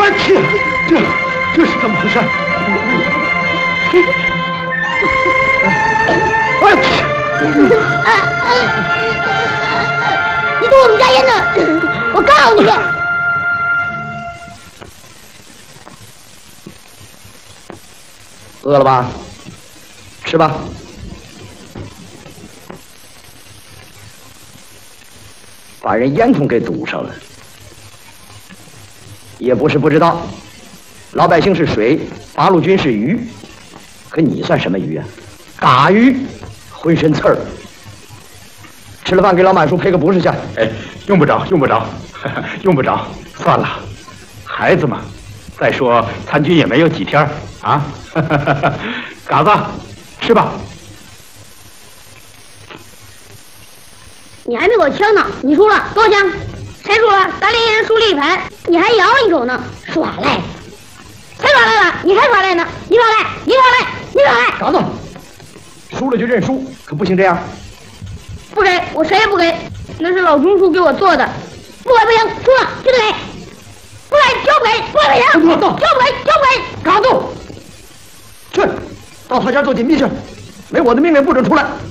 我天，这是怎么回事？我去！ 你动我们家烟呢？我告你！ 饿了吧？吃吧。把人烟囱给堵上了，也不是不知道，老百姓是水，八路军是鱼，可你算什么鱼啊？嘎鱼，浑身刺儿。吃了饭给老满叔赔个不是去。 哎，用不着，用不着，用不着，算了，孩子嘛。再说参军也没有几天啊。嘎子，吃吧。 你还没给我枪呢，你输了，给我枪。谁输了？咱连人输了一盘，你还摇一手呢，耍赖。谁耍赖了？你还耍赖呢？你耍赖，你耍赖，你耍赖。 嘎子，输了就认输，可不行这样。 不给，我谁也不给，那是老中叔给我做的，不给不行，输了就得给，不给就不给，不给不行，就不给就不给。 嘎子，去，到他家做紧密去，没我的命令不准出来。